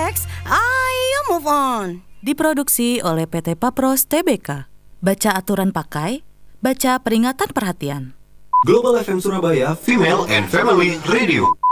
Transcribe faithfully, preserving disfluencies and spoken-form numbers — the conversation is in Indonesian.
Relax, ayo move on. Diproduksi oleh P T Papros T B K. Baca aturan pakai, baca peringatan perhatian. Global F M Surabaya Female and Family Radio.